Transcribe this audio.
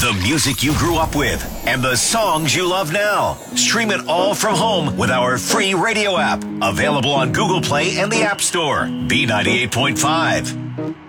The music you grew up with and the songs you love now. Stream it all from home with our free radio app. Available on Google Play and the App Store. B98.5.